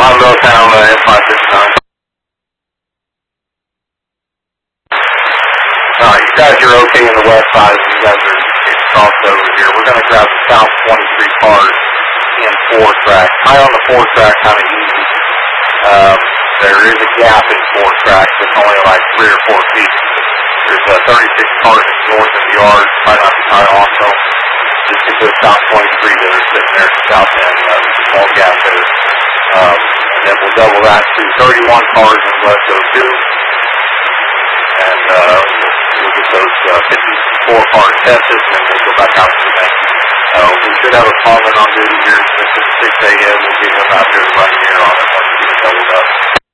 I'm Milltown, M569. Alright, you guys are okay in the west side, you guys are getting crossed over here. We're going to grab the south 23 cars in 4-track. High on the 4-track, kind of easy. There is a gap in 4-track, it's only like 3 or 4 feet. There's 36 cars north of the yard, might not be high on, so just get to the south 23 that are sitting there at the south end. There's a small gap there. And then we'll double that to 31 cars in West O2. And we'll get those 54 cars tested, and then we'll go back out to the bank. We should have a foreman on duty here at 6 a.m. We'll get him out there running here on it once we get it doubled up.